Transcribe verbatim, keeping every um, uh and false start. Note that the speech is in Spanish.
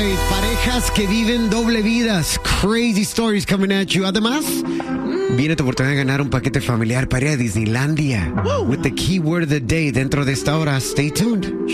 Parejas que viven doble vidas. Crazy stories coming at you. Además, viene tu oportunidad de ganar un paquete familiar para ir a Disneylandia. With the keyword of the day dentro de esta hora. Stay tuned.